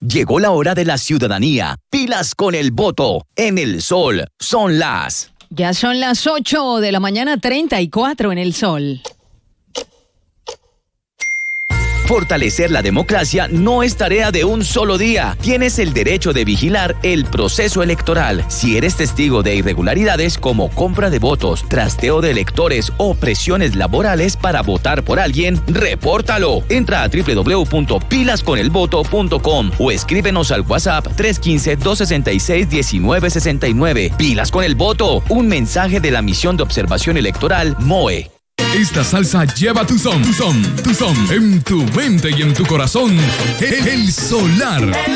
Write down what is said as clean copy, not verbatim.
Llegó la hora de la ciudadanía. Pilas con el voto. En El Sol son las... Ya son las 8 de la mañana, 34 en El Sol. Fortalecer la democracia no es tarea de un solo día. Tienes el derecho de vigilar el proceso electoral. Si eres testigo de irregularidades como compra de votos, trasteo de electores o presiones laborales para votar por alguien, repórtalo. Entra a www.pilasconelvoto.com o escríbenos al WhatsApp 315-266-1969. Pilas con el voto. Un mensaje de la Misión de Observación Electoral, MOE. Esta salsa lleva tu son, en tu mente y en tu corazón. El Solar.